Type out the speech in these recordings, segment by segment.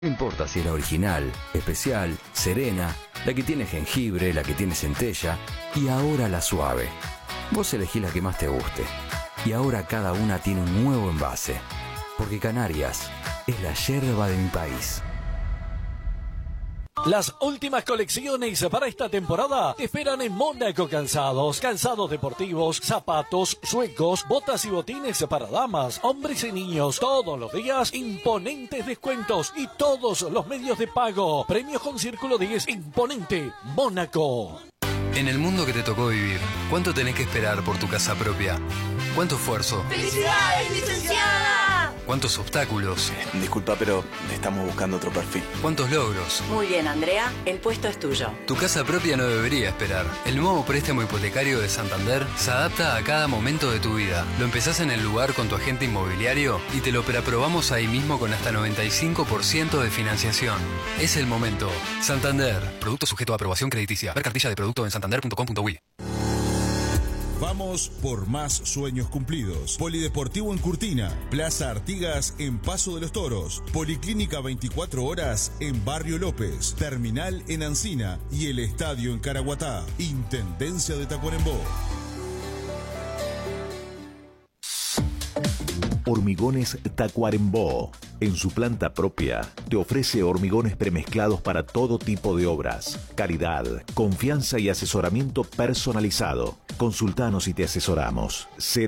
No importa si es la original, especial, serena, la que tiene jengibre, la que tiene centella y ahora la suave. Vos elegís la que más te guste. Y ahora cada una tiene un nuevo envase. Porque Canarias es la yerba de mi país. Las últimas colecciones para esta temporada te esperan en Mónaco Calzados. Calzados deportivos, zapatos, suecos, botas y botines para damas, hombres y niños. Todos los días, imponentes descuentos y todos los medios de pago. Premios con Círculo 10, imponente, Mónaco. En el mundo que te tocó vivir, ¿cuánto tenés que esperar por tu casa propia? ¿Cuánto esfuerzo? ¡Felicidades, licenciada! ¿Cuántos obstáculos? Disculpa, pero estamos buscando otro perfil. ¿Cuántos logros? Muy bien, Andrea, el puesto es tuyo. Tu casa propia no debería esperar. El nuevo préstamo hipotecario de Santander se adapta a cada momento de tu vida. Lo empezás en el lugar con tu agente inmobiliario y te lo preaprobamos ahí mismo con hasta 95% de financiación. Es el momento. Santander. Producto sujeto a aprobación crediticia. Ver cartilla de producto en santander.com.uy. Vamos por más sueños cumplidos. Polideportivo en Curtina, Plaza Artigas en Paso de los Toros, Policlínica 24 horas en Barrio López, Terminal en Ancina y el Estadio en Caraguatá. Intendencia de Tacuarembó. Hormigones Tacuarembó. En su planta propia, te ofrece hormigones premezclados para todo tipo de obras. Calidad, confianza y asesoramiento personalizado. Consultanos y te asesoramos.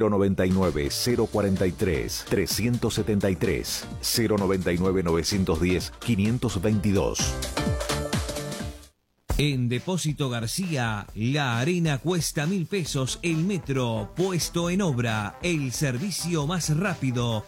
099-043-373. 099-910-522. En Depósito García, la arena cuesta 1.000 pesos, el metro puesto en obra, el servicio más rápido,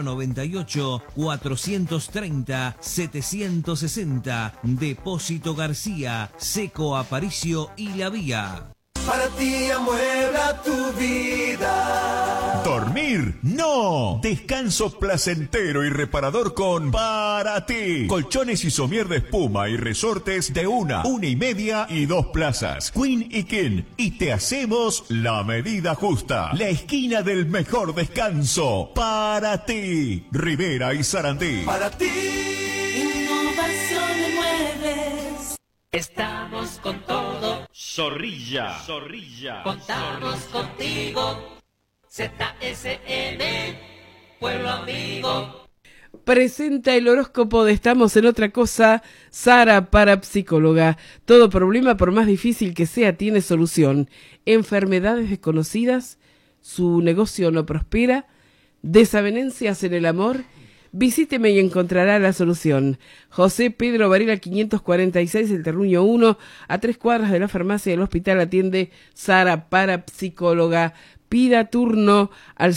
098-430-760, Depósito García, Seco Aparicio y La Vía. Para ti amuebla tu vida. Dormir, no. Descanso placentero y reparador con Para Ti. Colchones y somier de espuma y resortes de 1, 1,5 y 2 plazas. Queen y King. Y te hacemos la medida justa. La esquina del mejor descanso. Para Ti. Rivera y Sarandí. Para ti. Innovación de muebles. Estamos con todo. Zorrilla. Contamos contigo. ZSN, pueblo amigo. Presenta el horóscopo de Estamos en Otra Cosa, Sara, parapsicóloga. Todo problema, por más difícil que sea, tiene solución. Enfermedades desconocidas, su negocio no prospera, desavenencias en el amor. Visíteme y encontrará la solución. José Pedro Varela 546, El Terruño 1, a 3 cuadras de la farmacia del hospital, atiende Sara, parapsicóloga. Pida turno al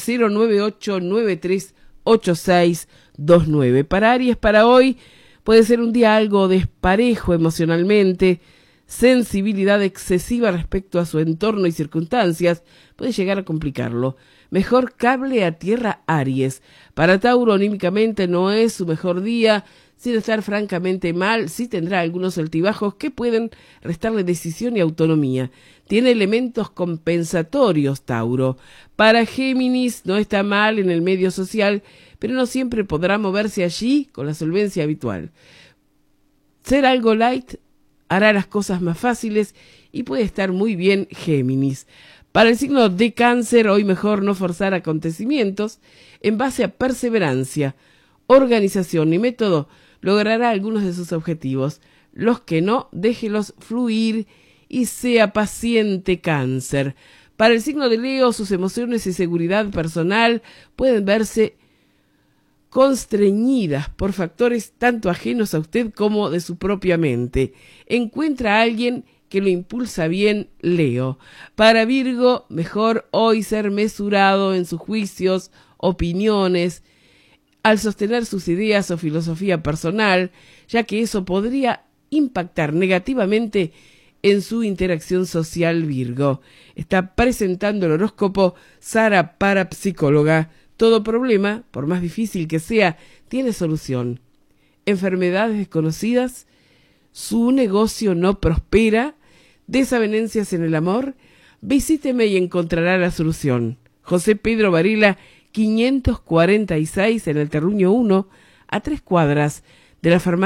098-938629. Para Aries, para hoy, puede ser un día algo desparejo emocionalmente. Sensibilidad excesiva respecto a su entorno y circunstancias puede llegar a complicarlo. Mejor cable a tierra, Aries. Para Tauro, anímicamente no es su mejor día. Sin estar francamente mal, sí tendrá algunos altibajos que pueden restarle decisión y autonomía. Tiene elementos compensatorios, Tauro. Para Géminis, no está mal en el medio social, pero no siempre podrá moverse allí con la solvencia habitual. Ser algo light hará las cosas más fáciles y puede estar muy bien Géminis. Para el signo de Cáncer, hoy mejor no forzar acontecimientos en base a perseverancia, organización y método. Logrará algunos de sus objetivos. Los que no, déjelos fluir y sea paciente, Cáncer. Para el signo de Leo, sus emociones y seguridad personal pueden verse constreñidas por factores tanto ajenos a usted como de su propia mente. Encuentra a alguien que lo impulsa bien, Leo. Para Virgo, mejor hoy ser mesurado en sus juicios, opiniones, al sostener sus ideas o filosofía personal, ya que eso podría impactar negativamente en su interacción social, Virgo. Está presentando el horóscopo Sara, parapsicóloga. Todo problema, por más difícil que sea, tiene solución. Enfermedades desconocidas, su negocio no prospera, desavenencias en el amor. Visíteme y encontrará la solución. José Pedro Varela 546, en el Terruño 1, a 3 cuadras de la farmacia